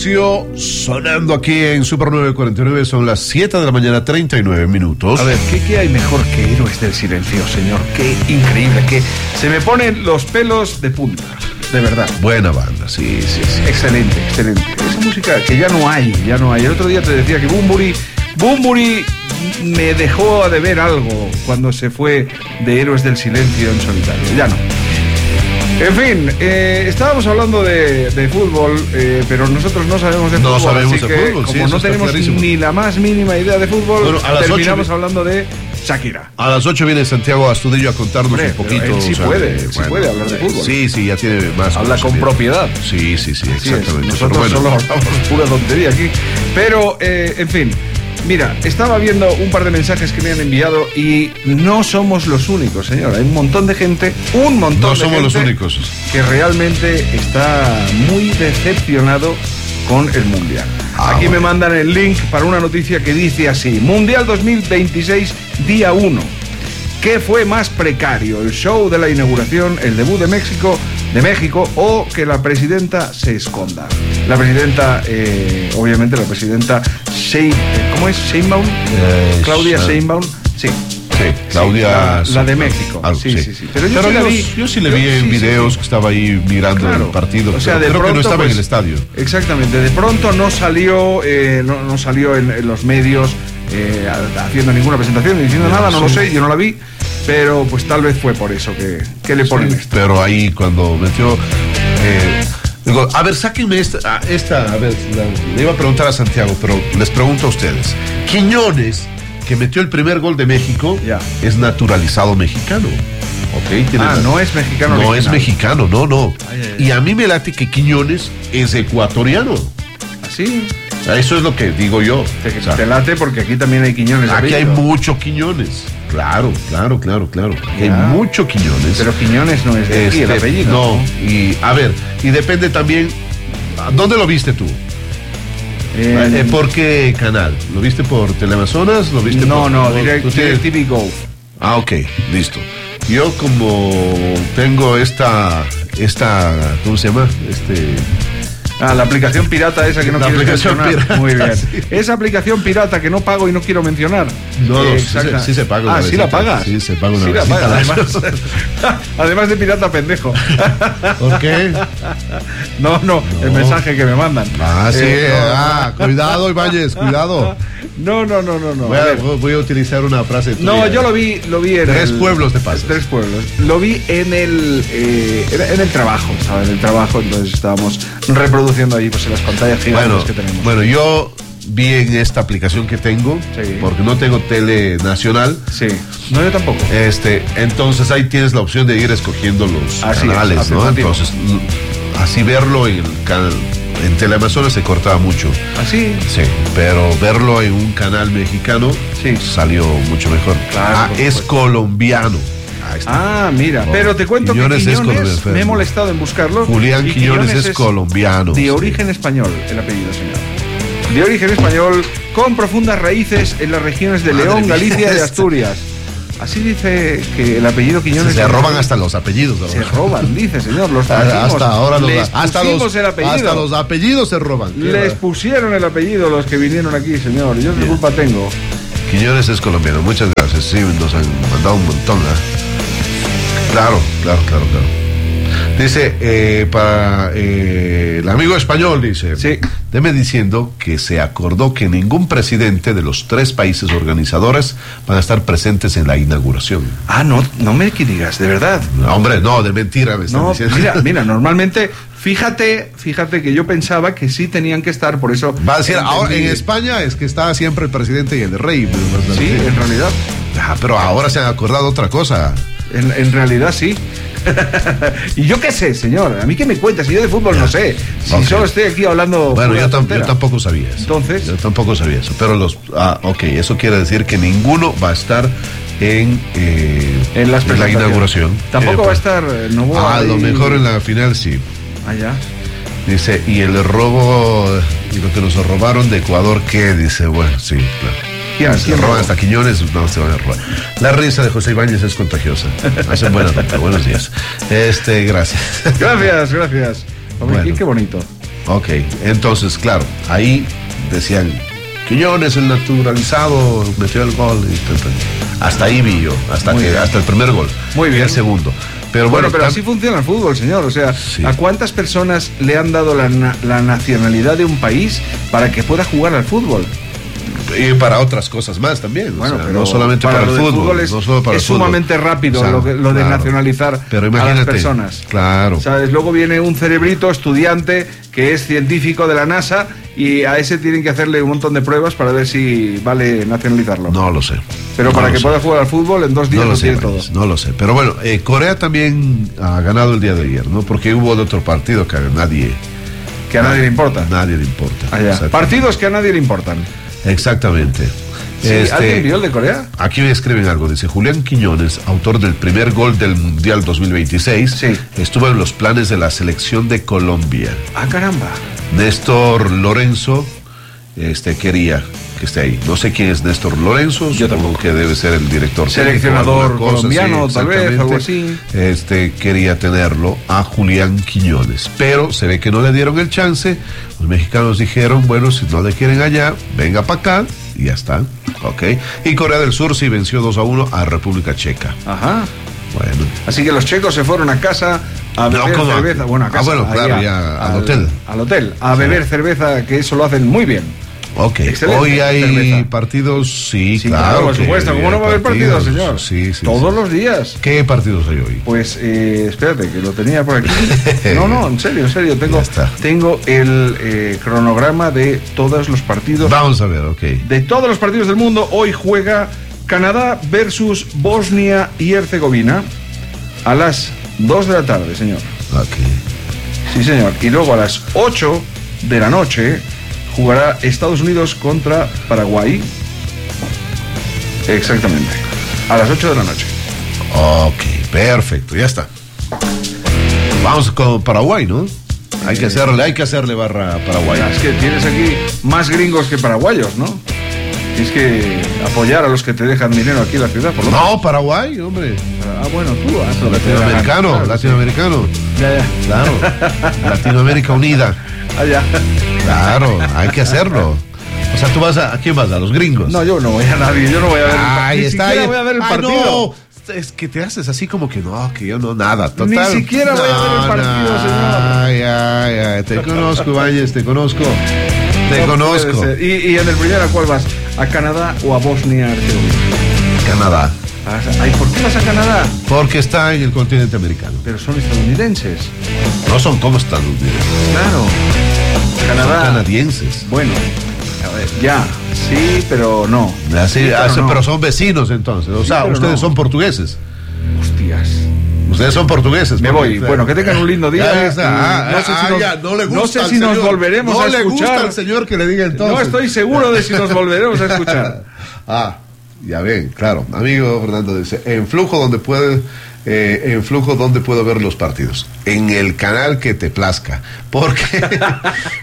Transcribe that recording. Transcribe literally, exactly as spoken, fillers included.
silencio sonando aquí en Super nueve cuarenta y nueve, son las siete de la mañana, treinta y nueve minutos. A ver, ¿qué, qué hay mejor que Héroes del Silencio, señor? Qué increíble, que se me ponen los pelos de punta, de verdad. Buena banda, sí, sí, sí. Excelente, excelente. Esa música que ya no hay, ya no hay. El otro día te decía que Bunbury, Bunbury me dejó a deber algo cuando se fue de Héroes del Silencio en solitario, ya no. En fin, eh, estábamos hablando de, de fútbol, eh, pero nosotros no sabemos de no fútbol. Sabemos así de que, fútbol, como sí, no tenemos ni la más mínima idea de fútbol, bueno, a las terminamos ocho... hablando de Shakira. A las ocho viene Santiago Astudillo a contarnos Hombre, un poquito. él sí o sea, puede, eh, sí puede hablar de fútbol. Sí, sí, ya tiene más. Habla con propiedad. Sí, sí, sí, Así exactamente. es. Nosotros bueno. solo hablamos pura tontería aquí. Pero, eh, en fin. Mira, estaba viendo un par de mensajes que me han enviado y no somos los únicos, señor. Hay un montón de gente, un montón no de somos gente los únicos, que realmente está muy decepcionado con el Mundial. Ah, Aquí bueno. me mandan el link para una noticia que dice así: Mundial dos mil veintiséis, día uno. ¿Qué fue más precario? ¿El show de la inauguración, el debut de México, de México o que la presidenta se esconda? La presidenta, eh, obviamente la presidenta Shein, ¿cómo es? Sheinbaum, Eh, Claudia Sh- Sheinbaum, sí. Sí, Claudia. Sí, la, la de México. Algo, sí, sí. sí, sí. Pero yo Pero sí la yo, vi. yo sí le Yo- vi en sí, sí, videos sí. que estaba ahí mirando Claro. el partido. O sea, pero de creo pronto, que no estaba pues, en el estadio. Exactamente, de pronto no salió, eh, no, no salió en, en los medios eh, haciendo ninguna presentación ni diciendo No, nada, no sí. lo sé, yo no la vi, pero pues tal vez fue por eso que, que le ponen Sí, esto. pero ahí cuando metió. Eh, digo, a ver, sáquenme esta, esta. A ver, la- le iba a preguntar a Santiago, pero les pregunto a ustedes. Quiñones, que metió el primer gol de México, Ya. es naturalizado mexicano. Ok, tiene Ah, la- no es mexicano. No original. es mexicano, no, no. Ay, ay, ay. Y a mí me late que Quiñones es ecuatoriano. ¿Así? O sea, eso es lo que digo yo. Te, O sea, te late porque aquí también hay Quiñones. de aquí hay apellido. mucho Quiñones. Claro, claro, claro, claro. Aquí hay Ya. mucho Quiñones. Pero Quiñones no es de aquí, el Este, apellido. No, y a ver, y depende también. ¿Dónde lo viste tú? Eh, Eh, ¿Por qué canal? ¿Lo viste por Teleamazonas? ¿Lo viste no, por, no, tú direct, tienes- T V Go. Ah, ok, listo. Yo como tengo esta, esta, ¿cómo se llama? Este, Ah, la aplicación pirata esa que no La quieres aplicación mencionar. pirata, Muy bien. sí. Esa aplicación pirata que no pago y no quiero mencionar. no, no, Eh, sí, se- exacta. sí se paga una Ah, sí vecita. la pagas. Sí, se paga una Sí la vecita. pagas, además. Además de pirata pendejo. ¿Por qué? No, no, el No. mensaje que me mandan. Ah, sí, Eh, no, ah, cuidado, Ibáñez, cuidado. No, no, no, no, no. Voy A a, ver. voy a utilizar una frase tuya. No, yo lo vi, lo vi en Tres el- pueblos te pasas. Tres pueblos. Lo vi en el eh, en, en el trabajo, estaba en el trabajo, entonces estábamos reproduciendo ahí pues en las pantallas gigantes Bueno, que tenemos. bueno, yo vi en esta aplicación que tengo, Sí. porque no tengo tele nacional. Sí. No, yo tampoco. Este, entonces ahí tienes la opción de ir escogiendo los Así es, canales, ¿no? afirmativo. Entonces, mm, así verlo en el canal, en Teleamazonas se cortaba mucho. Así. Sí, pero verlo en un canal mexicano Sí. salió mucho mejor. Claro, Ah, por es supuesto. colombiano. Ahí está. Ah, mira, Oh, pero te cuento Quiñones que es Quiñones, colombiano. me he molestado en buscarlo. Julián y Quiñones, es, colombiano. De sí. origen español, el apellido, señor. De origen español, con profundas raíces en las regiones de Madre León, mía. Galicia y Asturias. Así dice que el apellido Quiñones... Se roban hasta los apellidos. Se ahora. roban, dice, señor, los Hasta trajimos, ahora los, les hasta pusimos los, el apellido. hasta los apellidos se roban. Qué Les va. pusieron el apellido los que vinieron aquí, señor. Yo qué culpa tengo. Quiñones es colombiano, muchas gracias. Sí, nos han mandado un montón. ¿eh? Claro, claro, claro, claro. Dice, eh, para eh, el amigo español, dice, Sí. deme diciendo que se acordó que ningún presidente de los tres países organizadores van a estar presentes en la inauguración. Ah, no, no me digas, de verdad. No, hombre, no, de mentira me están No, diciendo. mira, mira, normalmente, fíjate, fíjate que yo pensaba que sí tenían que estar, por eso... Va a decir, entendí. ahora en España es que está siempre el presidente y el rey. pero no es Sí, así. en realidad. Ah, pero ahora se han acordado otra cosa. En, en realidad sí. Y yo qué sé, señor, a mí qué me cuentas, si yo de fútbol no sé, si Ok. solo estoy aquí hablando... Bueno, pura yo, tam- tontera. yo tampoco sabía eso. Entonces. Yo tampoco sabía eso. Pero los. Ah, ok, eso quiere decir que ninguno va a estar en, eh, En las la presentaciones. inauguración. Tampoco Eh, va a estar eh, Novoa Ah, a lo ahí. mejor en la final sí. Ah, ya. Dice, y el robo, y lo que nos robaron de Ecuador, ¿qué? Dice, bueno, sí, claro. ¿Quién, Se quién roban robó? hasta Quiñones, no se van a robar. La risa de José Ibáñez es contagiosa. Hacen buena nota, buenos días. Este, gracias. Gracias, gracias. Hombre, Bueno. qué, qué bonito. Ok, entonces, claro, ahí decían, Quiñones, el naturalizado, metió el gol. Y, hasta ahí vi yo, hasta, que, hasta el primer gol. Muy bien. Y el segundo. Pero bueno, bueno, pero tan... así funciona el fútbol, señor. O sea, sí. ¿A cuántas personas le han dado la, na- la nacionalidad de un país para que pueda jugar al fútbol? Y para otras cosas más también. Bueno, o sea, pero no solamente para, para el fútbol. fútbol es, no solo para es el fútbol. sumamente rápido, o sea, lo, que, lo claro, de nacionalizar pero a las personas. Claro. ¿Sabes? Luego viene un cerebrito estudiante que es científico de la NASA y a ese tienen que hacerle un montón de pruebas para ver si vale nacionalizarlo. No lo sé. Pero no para que sé. pueda jugar al fútbol en dos días no lo, lo sé, tiene todo. No lo sé. Pero bueno, eh, Corea también ha ganado el día de ayer, ¿no? Porque hubo de otro partido que a nadie... Que a nadie le importa. A nadie le importa. Ah, partidos que a nadie le importan. Exactamente. Sí, este, ¿alguien vio el de Corea? Aquí me escriben algo, dice Julián Quiñones, autor del primer gol del Mundial dos mil veintiséis, sí. estuvo en los planes de la selección de Colombia. Ah, caramba. Néstor Lorenzo este, quería que esté ahí. No sé quién es Néstor Lorenzo, yo tampoco. Que debe ser el director seleccionador cosa, colombiano, sí, tal vez, algo así. Este, quería tenerlo a Julián Quiñones, pero se ve que no le dieron el chance. Los mexicanos dijeron, bueno, si no le quieren allá, venga para acá. Y ya está, ok. Y Corea del Sur sí venció dos a uno a República Checa. Ajá. Bueno. Así que los checos se fueron a casa a beber no, cerveza. Bueno, a casa. Ah, bueno, claro, allá, ya al, al hotel. Al hotel, a sí. beber cerveza, que eso lo hacen muy bien. Ok, excelente. Hoy hay cerveza. Partidos, sí, sí claro. claro por supuesto, ¿cómo no va a haber partidos, señor? Sí, sí. Todos sí. los días. ¿Qué partidos hay hoy? Pues, eh, espérate, que lo tenía por aquí. No, no, en serio, en serio. Tengo, tengo el eh, cronograma de todos los partidos. Vamos a ver, ok. De todos los partidos del mundo, hoy juega Canadá versus Bosnia y Herzegovina a las dos de la tarde, señor. Ok. Sí, señor. Y luego a las ocho de la noche jugará Estados Unidos contra Paraguay. Exactamente. A las ocho de la noche. Ok, perfecto, ya está. Vamos con Paraguay, ¿no? Hay que hacerle, hay que hacerle barra a Paraguay. Es que tienes aquí más gringos que paraguayos, ¿no? Tienes que apoyar a los que te dejan dinero aquí en la ciudad, por lo No, Paraguay, hombre. Ah, bueno, tú. Ah, latinoamericano, claro, latinoamericano. Ya, ya. Claro. Latinoamérica unida. Ah, ya. Claro, hay que hacerlo. O sea, tú vas a, ¿a quién vas? ¿A los gringos? No, yo no voy a nadie, yo no voy a ver el partido. Ahí Ni está, siquiera ahí. voy a ver el ah, partido. No. Es que te haces así como que no, que yo no, nada, total. Ni siquiera no, voy a ver el partido, no, señor. Ay, ay, ay, te conozco, Ibáñez, te conozco. Te no conozco. ¿Y, ¿Y en el primero a cuál vas? ¿A Canadá o a Bosnia-Herzegovina? Canadá. Ay, ¿por qué vas a Canadá? Porque está en el continente americano. Pero son estadounidenses. No son como estadounidenses. Claro. Canadá. Son canadienses. Bueno, a ver, ya. Sí, pero no. Así, sí, pero, así, no. pero son vecinos entonces. O sea, sí, ustedes no. son portugueses. Hostias. Ustedes son portugueses. Me voy. Bueno, que tengan un lindo día. Ya está. Ah, no sé si, ah, nos, ya, no le gusta no sé al si señor. nos volveremos no a escuchar. No le gusta al señor que le diga entonces. No estoy seguro de si nos volveremos a escuchar. Ah, ya ven, claro. Amigo Fernando dice, en Flujo donde puede, eh, en Flujo donde puedo ver los partidos. En el canal que te plazca. Porque